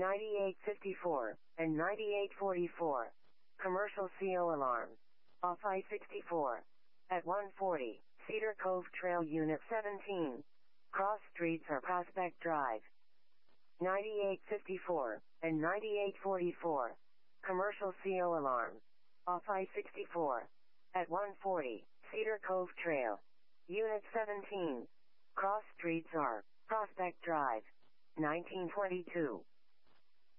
9854 and 9844. Commercial CO alarm. Off I-64. At 140, Cedar Cove Trail Unit 17. Cross streets are Prospect Drive. 9854 and 9844. Commercial CO alarm. Off I-64. At 140, Cedar Cove Trail. Unit 17. Cross streets are Prospect Drive. 1922.